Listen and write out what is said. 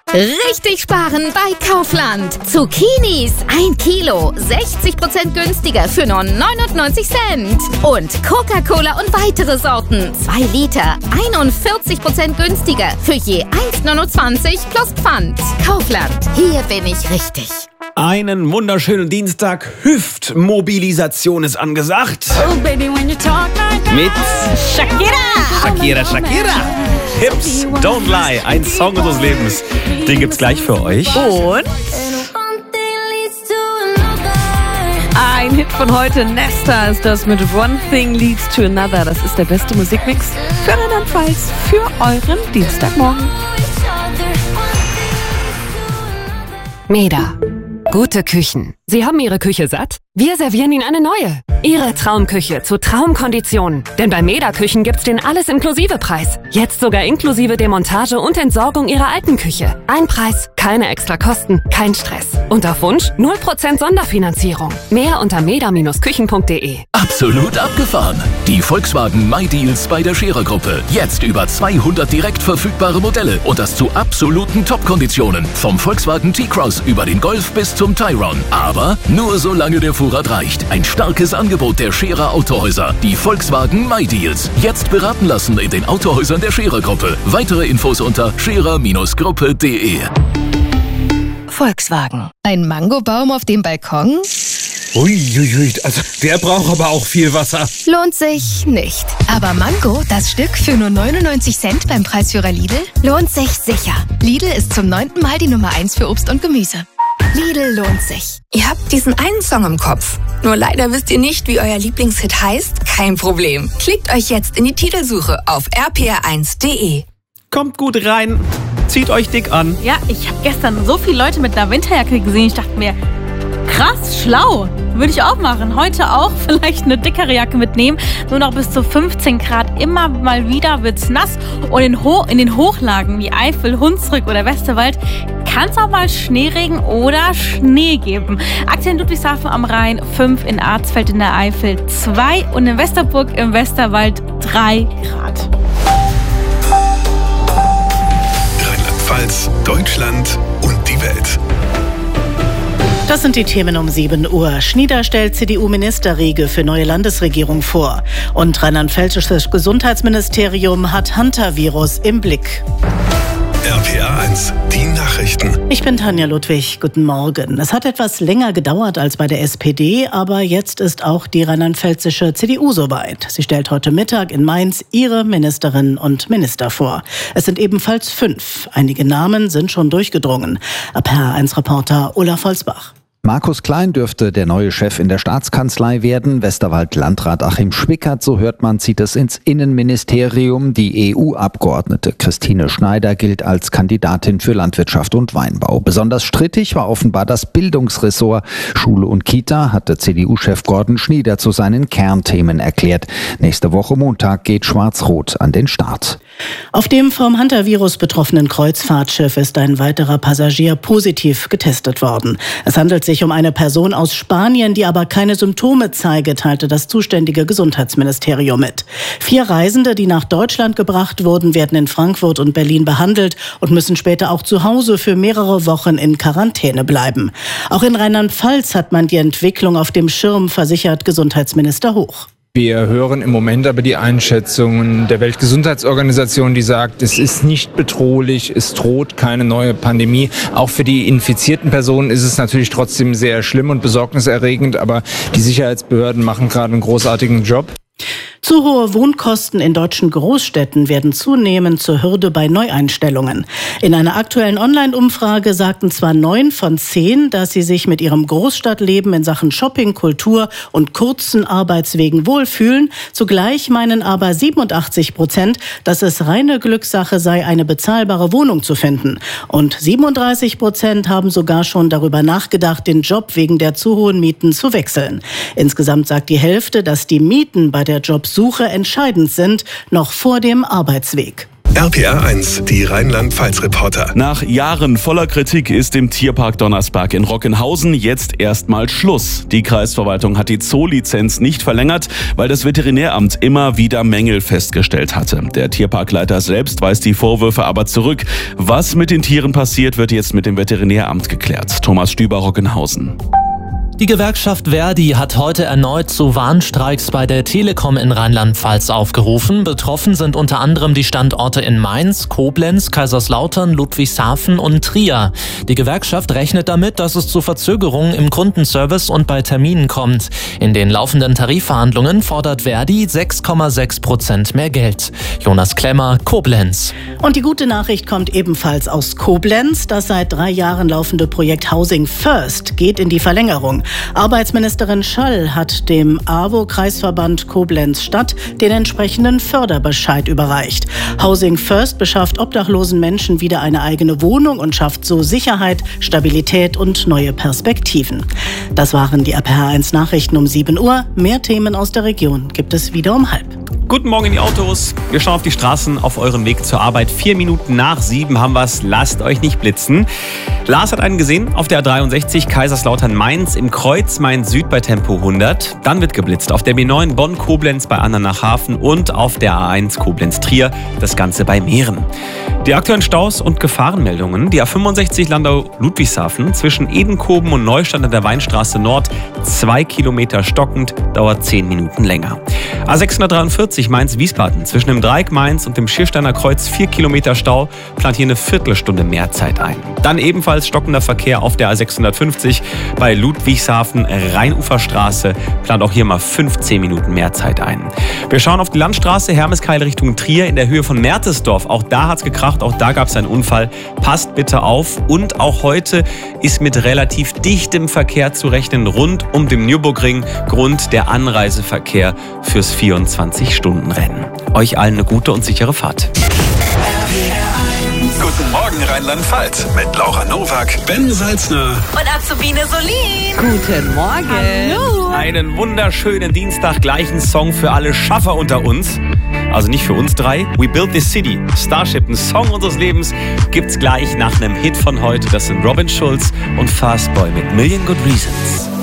Richtig sparen bei Kaufland. Zucchinis 1 Kilo, 60% günstiger für nur 99 Cent. Und Coca-Cola und weitere Sorten, 2 Liter, 41% günstiger für je 1,29 plus Pfand. Kaufland, hier bin ich richtig. Einen wunderschönen Dienstag. Hüftmobilisation ist angesagt. Oh, baby, when you talk like that. Mit Shakira. Shakira. Hips, Don't Lie, ein Song unseres Lebens. Den gibt's gleich für euch. Und ein Hit von heute, Nesta ist das mit One Thing Leads to Another. Das ist der beste Musikmix für Rheinland-Pfalz, für euren Dienstagmorgen. Meda. Gute Küchen. Sie haben Ihre Küche satt? Wir servieren Ihnen eine neue. Ihre Traumküche zu Traumkonditionen. Denn bei Meda Küchen gibt's den Alles-Inklusive-Preis. Jetzt sogar inklusive Demontage und Entsorgung Ihrer alten Küche. Ein Preis, keine extra Kosten, kein Stress. Und auf Wunsch 0% Sonderfinanzierung. Mehr unter meda-küchen.de. Absolut abgefahren. Die Volkswagen MyDeals bei der Scherer-Gruppe. Jetzt über 200 direkt verfügbare Modelle und das zu absoluten Top-Konditionen. Vom Volkswagen T-Cross über den Golf bis zum Tyrone. Aber nur solange der Vorrat reicht. Ein starkes Angebot der Scherer Autohäuser. Die Volkswagen MyDeals. Jetzt beraten lassen in den Autohäusern der Scherer-Gruppe. Weitere Infos unter scherer-gruppe.de. Volkswagen. Ein Mangobaum auf dem Balkon? Uiuiui, also der braucht aber auch viel Wasser. Lohnt sich nicht. Aber Mango, das Stück für nur 99 Cent beim Preisführer Lidl, lohnt sich sicher. Lidl ist zum 9. Mal die Nummer 1 für Obst und Gemüse. Lidl lohnt sich. Ihr habt diesen einen Song im Kopf. Nur leider wisst ihr nicht, wie euer Lieblingshit heißt? Kein Problem. Klickt euch jetzt in die Titelsuche auf rpr1.de. Kommt gut rein, zieht euch dick an. Ja, ich habe gestern so viele Leute mit einer Winterjacke gesehen. Ich dachte mir, krass, schlau. Würde ich auch machen. Heute auch vielleicht eine dickere Jacke mitnehmen. Nur noch bis zu 15 Grad. Immer mal wieder wird's nass. Und in den Hochlagen wie Eifel, Hunsrück oder Westerwald kann es auch mal Schneeregen oder Schnee geben. Aktuell in Ludwigshafen am Rhein 5, in Arzfeld in der Eifel 2 und in Westerburg im Westerwald 3 Grad. Rheinland-Pfalz, Deutschland und die Welt. Das sind die Themen um 7 Uhr. Schnieder stellt CDU-Ministerriege für neue Landesregierung vor. Und rheinland-pfälzisches Gesundheitsministerium hat Hunter-Virus im Blick. RPR1, die Nachrichten. Ich bin Tanja Ludwig. Guten Morgen. Es hat etwas länger gedauert als bei der SPD, aber jetzt ist auch die rheinland-pfälzische CDU soweit. Sie stellt heute Mittag in Mainz ihre Ministerinnen und Minister vor. Es sind ebenfalls 5. Einige Namen sind schon durchgedrungen. RPR1-Reporter Olaf Holzbach. Markus Klein dürfte der neue Chef in der Staatskanzlei werden. Westerwald-Landrat Achim Schwickert, so hört man, zieht es ins Innenministerium. Die EU-Abgeordnete Christine Schneider gilt als Kandidatin für Landwirtschaft und Weinbau. Besonders strittig war offenbar das Bildungsressort. Schule und Kita hatte CDU-Chef Gordon Schnieder zu seinen Kernthemen erklärt. Nächste Woche Montag geht Schwarz-Rot an den Start. Auf dem vom Hunter-Virus betroffenen Kreuzfahrtschiff ist ein weiterer Passagier positiv getestet worden. Es handelt sich um eine Person aus Spanien, die aber keine Symptome zeige, teilte das zuständige Gesundheitsministerium mit. 4 Reisende, die nach Deutschland gebracht wurden, werden in Frankfurt und Berlin behandelt und müssen später auch zu Hause für mehrere Wochen in Quarantäne bleiben. Auch in Rheinland-Pfalz hat man die Entwicklung auf dem Schirm, versichert Gesundheitsminister Hoch. Wir hören im Moment aber die Einschätzungen der Weltgesundheitsorganisation, die sagt, es ist nicht bedrohlich, es droht keine neue Pandemie. Auch für die infizierten Personen ist es natürlich trotzdem sehr schlimm und besorgniserregend, aber die Sicherheitsbehörden machen gerade einen großartigen Job. Zu hohe Wohnkosten in deutschen Großstädten werden zunehmend zur Hürde bei Neueinstellungen. In einer aktuellen Online-Umfrage sagten zwar 9 von 10, dass sie sich mit ihrem Großstadtleben in Sachen Shopping, Kultur und kurzen Arbeitswegen wohlfühlen. Zugleich meinen aber 87%, dass es reine Glückssache sei, eine bezahlbare Wohnung zu finden. Und 37% haben sogar schon darüber nachgedacht, den Job wegen der zu hohen Mieten zu wechseln. Insgesamt sagt die Hälfte, dass die Mieten bei der Jobsuche entscheidend sind, noch vor dem Arbeitsweg. RPA 1, die Rheinland-Pfalz-Reporter. Nach Jahren voller Kritik ist im Tierpark Donnersberg in Rockenhausen jetzt erstmal Schluss. Die Kreisverwaltung hat die Zoolizenz nicht verlängert, weil das Veterinäramt immer wieder Mängel festgestellt hatte. Der Tierparkleiter selbst weist die Vorwürfe aber zurück. Was mit den Tieren passiert, wird jetzt mit dem Veterinäramt geklärt. Thomas Stüber, Rockenhausen. Die Gewerkschaft ver.di hat heute erneut zu Warnstreiks bei der Telekom in Rheinland-Pfalz aufgerufen. Betroffen sind unter anderem die Standorte in Mainz, Koblenz, Kaiserslautern, Ludwigshafen und Trier. Die Gewerkschaft rechnet damit, dass es zu Verzögerungen im Kundenservice und bei Terminen kommt. In den laufenden Tarifverhandlungen fordert ver.di 6,6% mehr Geld. Jonas Klemmer, Koblenz. Und die gute Nachricht kommt ebenfalls aus Koblenz. Das seit 3 Jahren laufende Projekt Housing First geht in die Verlängerung. Arbeitsministerin Schall hat dem AWO-Kreisverband Koblenz-Stadt den entsprechenden Förderbescheid überreicht. Housing First beschafft obdachlosen Menschen wieder eine eigene Wohnung und schafft so Sicherheit, Stabilität und neue Perspektiven. Das waren die RPA 1 Nachrichten um 7 Uhr. Mehr Themen aus der Region gibt es wieder um 6:30. Guten Morgen in die Autos. Wir schauen auf die Straßen auf euren Weg zur Arbeit. 4 Minuten nach 7 haben wir's. Lasst euch nicht blitzen. Lars hat einen gesehen auf der A63 Kaiserslautern-Mainz im Kreuz Mainz-Süd bei Tempo 100. Dann wird geblitzt auf der B9 Bonn-Koblenz bei Andernachhafen und auf der A1 Koblenz-Trier. Das Ganze bei Mähren. Die aktuellen Staus und Gefahrenmeldungen. Die A65 Landau-Ludwigshafen zwischen Edenkoben und Neustadt an der Weinstraße Nord. 2 Kilometer stockend, dauert 10 Minuten länger. A643 Mainz-Wiesbaden zwischen dem Dreieck Mainz und dem Schiersteiner Kreuz 4 Kilometer Stau, plant hier eine Viertelstunde mehr Zeit ein. Dann ebenfalls stockender Verkehr auf der A650 bei Ludwigshafen Rheinuferstraße, plant auch hier mal 15 Minuten mehr Zeit ein. Wir schauen auf die Landstraße Hermeskeil Richtung Trier in der Höhe von Mertesdorf. Auch da hat's gekracht, auch da gab's einen Unfall. Passt bitte auf. Und auch heute ist mit relativ dichtem Verkehr zu rechnen rund um den Nürburgring, Grund der Anreiseverkehr fürs 24-Stunden-Rennen. Euch allen eine gute und sichere Fahrt. Guten Morgen Rheinland-Pfalz mit Laura Nowak, Ben Salzner Und Azubine Solin. Guten Morgen. Hallo. Einen wunderschönen Dienstag, gleichen Song für alle Schaffer unter uns. Also nicht für uns 3. We Built This City, Starship, ein Song unseres Lebens, gibt's gleich nach einem Hit von heute. Das sind Robin Schulz und Fastboy mit Million Good Reasons.